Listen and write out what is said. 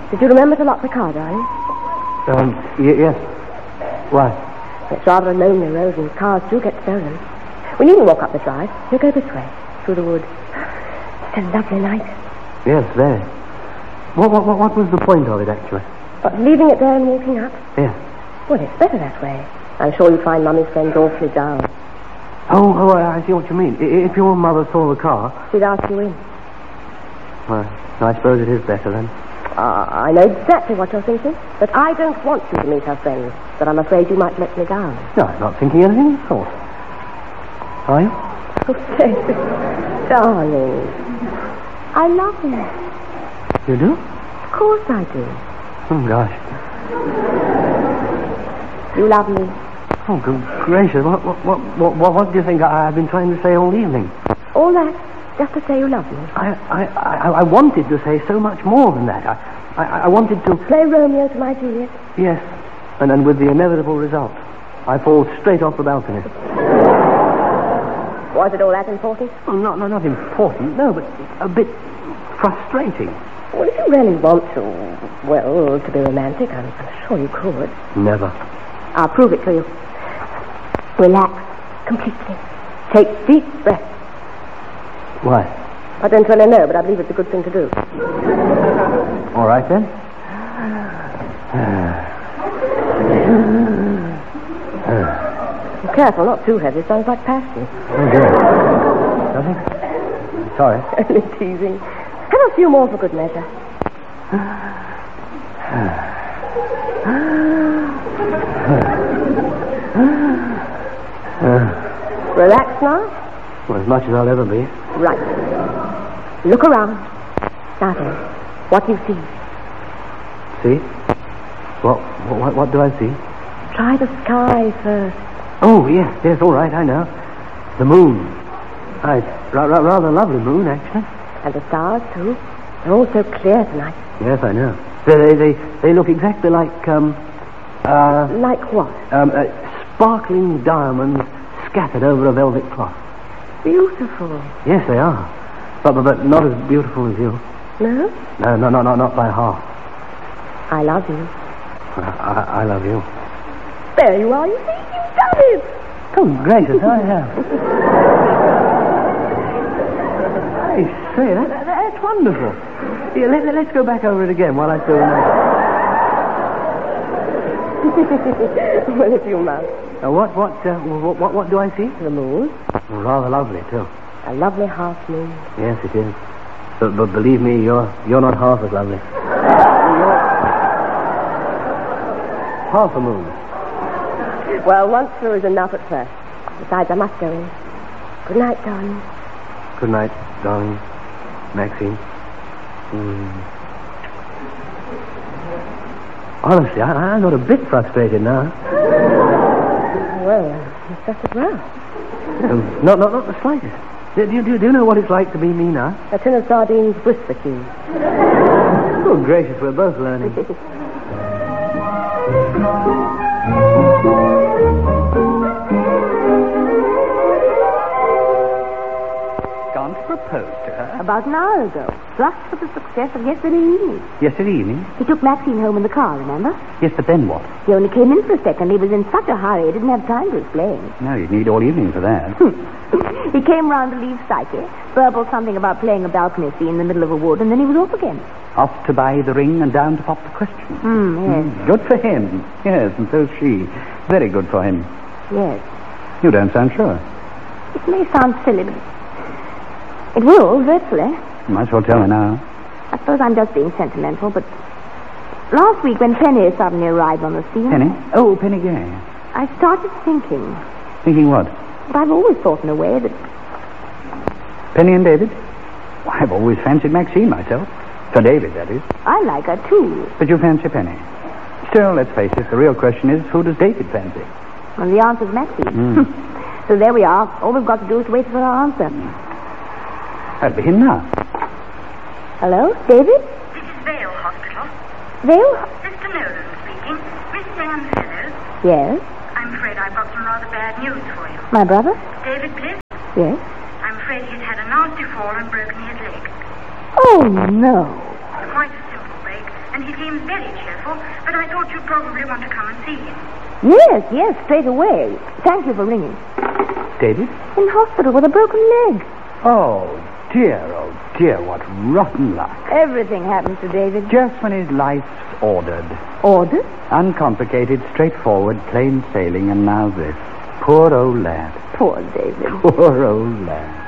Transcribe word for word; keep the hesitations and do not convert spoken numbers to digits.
Did you remember to lock the car, darling? Um, y- yes. Why? It's rather a lonely road and cars do get stolen. We needn't walk up the drive. We'll go this way, through the wood. It's a lovely night. Yes, very. What, what, what was the point of it, actually? But leaving it there and walking up? Yes. Well, it's better that way. I'm sure you'd find Mummy's friends awfully dull. Oh, oh, I see what you mean. I- if your mother saw the car... She'd ask you in. Well, I suppose it is better then. Uh, I know exactly what you're thinking, but I don't want you to meet her friends. But I'm afraid you might let me down. No, I'm not thinking anything of the sort. Are you? Oh, David, darling. I love you. You do? Of course I do. Oh, gosh. You love me. Oh, good gracious. What, what, what, what, what do you think I, I've been trying to say all evening? All that, just to say you love me. I, I, I, I wanted to say so much more than that. I, I, I wanted to... Play Romeo to my Juliet? Yes. And, and with the inevitable result. I fall straight off the balcony. Was it all that important? Well, not, not, not important, no, but a bit frustrating. Well, if you really want to, well, to be romantic, I'm, I'm sure you could. Never. I'll prove it to you. Relax completely. Take deep breaths. Why? I don't really know, but I believe it's a good thing to do. All right, then. Be careful, not too heavy. It sounds like passion. Oh, dear. Does it? Sorry. Only teasing. Have a few more for good measure. Relax now. Well, as much as I'll ever be. Right. Look around. Now then, what do you see? See? What, what, what do I see? Try the sky first. Oh, yes, yes, all right, I know. The moon. Ah, it's ra- ra- rather lovely moon, actually. And the stars, too. They're all so clear tonight. Yes, I know. They, they, they, they look exactly like, um, uh... Like what? Um, uh, sparkling diamonds scattered over a velvet cloth. Beautiful. Yes, they are. But, but, but not as beautiful as you. No? No, no, no, no, not by half. I love you. I, I love you. There you are, you see, you've done it. Oh, gracious, I have. I say, that, that, that's wonderful. Yeah, let, let, let's go back over it again while I still remember. Well, if you must. Uh, what, what, uh, what, what, what do I see? The moon. Well, rather lovely, too. A lovely half moon. Yes, it is. But, but believe me, you're, you're not half as lovely. Half a moon. Well, once through is enough at first. Besides, I must go in. Good night, darling. Good night, darling. Maxine. Mm. Honestly, I, I'm not a bit frustrated now. Well, uh, just as well. Um, not, not, not the slightest. Do, do, do, do you know what it's like to be me now? A tin of sardines whisper to you. Oh, gracious, we're both learning. Gone to propose to her? About an hour ago. Just for the success of yesterday evening. Yesterday evening? He took Maxine home in the car, remember? Yes, but then what? He only came in for a second. He was in such a hurry, he didn't have time to explain. No, you'd need all evening for that. He came round to leave Psyche, burbled something about playing a balcony scene in the middle of a wood, and then he was off again. Off to buy the ring and down to pop the question. Hmm, yes. Mm, good for him. Yes, and so's she. Very good for him. Yes. You don't sound sure. It may sound silly, but it will, virtually. Might as well tell me now. I suppose I'm just being sentimental, but last week when Penny suddenly arrived on the scene... Penny? Oh, Penny Gay. I started thinking... Thinking what? But I've always thought in a way that... Penny and David? Well, I've always fancied Maxine myself. For David, that is. I like her, too. But you fancy Penny. Still, let's face it, the real question is, who does David fancy? And the answer's Maxine. Mm. So there we are. All we've got to do is wait for her answer. That'll be him now. Hello, David? This is Vale Hospital. Vale? Sister Nolan speaking. Miss Anne Fellows. Yes. I'm afraid I've got some rather bad news for you. My brother? David Bliss? Yes. I'm afraid he's had a nasty fall and broken his leg. Oh, no. Quite a simple break, and and he seems very cheerful, but I thought you'd probably want to come and see him. Yes, yes, straight away. Thank you for ringing. David? In hospital with a broken leg. Oh, dear, oh, dear, what rotten luck. Everything happens to David. Just when his life's ordered. Ordered? Uncomplicated, straightforward, plain sailing, and now this. Poor old lad. Poor David. Poor old lad.